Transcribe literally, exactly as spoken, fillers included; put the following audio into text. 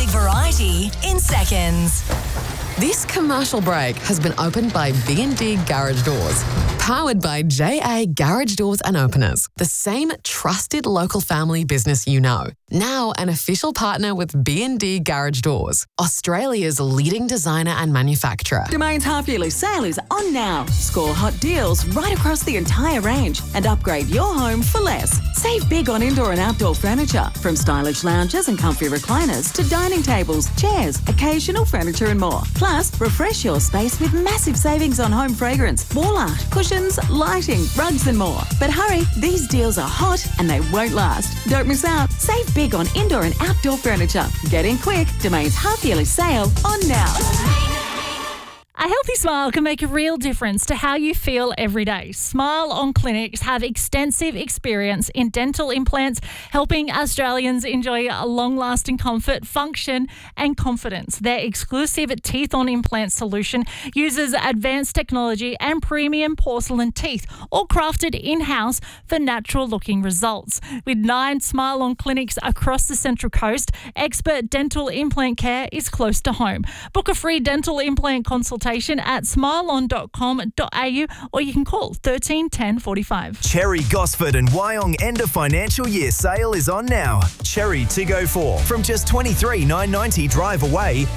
Variety in seconds. This commercial break has been opened by B and D Garage Doors, powered by J A Garage Doors and Openers, the same trusted local family business you know. Now an official partner with B and D Garage Doors, Australia's leading designer and manufacturer. Domain's half-yearly sale is on now. Score hot deals right across the entire range and upgrade your home for less. Save big on indoor and outdoor furniture, from stylish lounges and comfy recliners to dining tables, chairs, occasional furniture and more. Plus, refresh your space with massive savings on home fragrance, wall art, cushions, lighting, rugs and more. But hurry, these deals are hot and they won't last. Don't miss out. Save big on indoor and outdoor furniture. Get in quick. Domain's half-yearly sale on now. A healthy smile can make a real difference to how you feel every day. Smile On Clinics have extensive experience in dental implants, helping Australians enjoy a long-lasting comfort, function and confidence. Their exclusive Teeth On Implant solution uses advanced technology and premium porcelain teeth, all crafted in-house for natural-looking results. With nine Smile On Clinics across the Central Coast, expert dental implant care is close to home. Book a free dental implant consultation at smile on dot com dot a u or you can call thirteen ten forty-five. Cherry Gosford and Wyong end of financial year sale is on now. Cherry Tiggo four from just twenty-three thousand nine hundred ninety drive away